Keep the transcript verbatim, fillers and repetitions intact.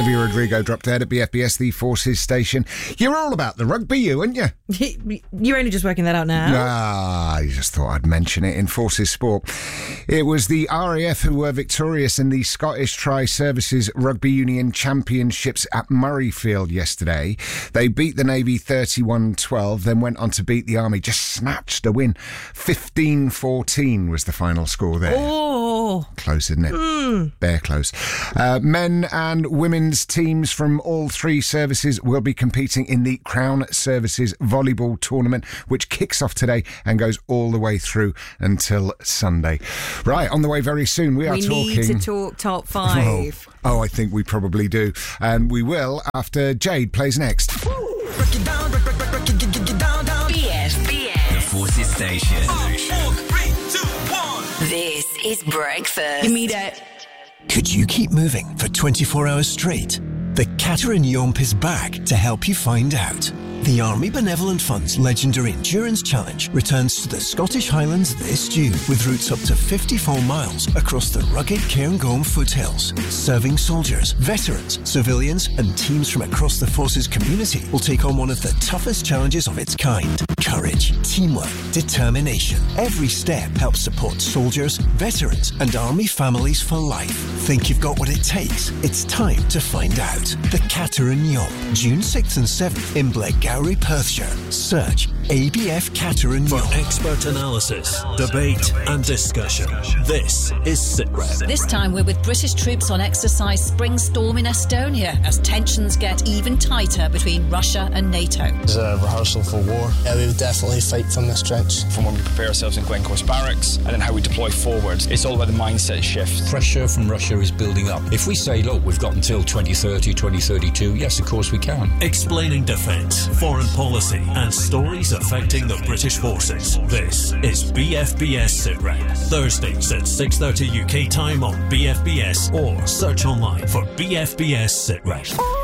Olivia Rodrigo dropped dead at B F B S, the Forces station. You're all about the rugby, you, aren't you? You're only just working that out now. Ah, I just thought I'd mention it in Forces Sport. It was the R A F who were victorious in the Scottish Tri-Services Rugby Union Championships at Murrayfield yesterday. They beat the Navy thirty-one twelve, then went on to beat the Army, just snatched a win. fifteen fourteen was the final score there. Oh. Close, isn't it? Mm. Bare close. Uh, men and women's teams from all three services will be competing in the Crown Services Volleyball Tournament, which kicks off today and goes all the way through until Sunday. Right, on the way very soon, we are we talking... We need to talk top five. Oh, oh, I think we probably do. And we will after Jade plays next. B F B S. The Forces Station. Five, four, three, two, one. This is breakfast. Give me that. Could you keep moving for twenty-four hours straight? The Cateran Yomp is back to help you find out. The Army Benevolent Fund's Legendary Endurance Challenge returns to the Scottish Highlands this June with routes up to fifty-four miles across the rugged Cairngorm foothills. Serving soldiers, veterans, civilians and teams from across the Forces community will take on one of the toughest challenges of its kind. Courage, teamwork, determination. Every step helps support soldiers, veterans and Army families for life. Think you've got what it takes? It's time to find out. The Cateran Yomp, June sixth and seventh in Blairgowrie, Perthshire. Search A B F Cateran For Yomp. expert analysis, debate and discussion, this is SITREP. This time we're with British troops on exercise Spring Storm in Estonia as tensions get even tighter between Russia and NATO. It's a rehearsal for war. Yeah, we would definitely fight from this trench. From when we prepare ourselves in Glencore's barracks and then how we deploy forward. It's all about the mindset shift. Pressure from Russia is building up. If we say, look, we've got until twenty thirty, twenty thirty-two, yes, of course we can. Explaining defence, foreign policy and stories affecting the British forces. This is B F B S SITREP. Thursdays at six thirty U K time on B F B S or search online for B F B S SITREP.